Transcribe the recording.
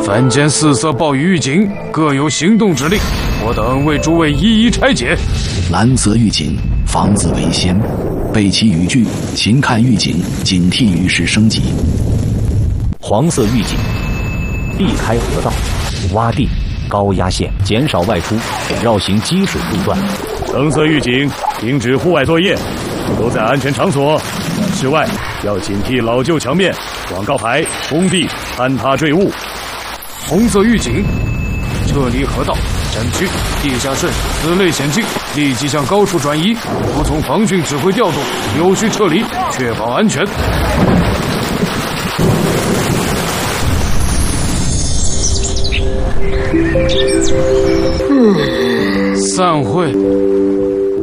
凡见四色暴雨预警，各有行动指令，我等为诸位一一拆解。 蓝色预警，防子为先，备齐雨具，勤看预警，警惕雨势升级。 黄色预警，避开河道、洼地、高压线，减少外出，绕行积水路段。 橙色预警，停止户外作业，都在安全场所。室外要警惕老旧墙面、广告牌、工地坍塌坠物。 红色预警，撤离河道、山区、地下渗此类险境，立即向高处转移，服从防汛指挥调动，有序撤离，确保安全。散会。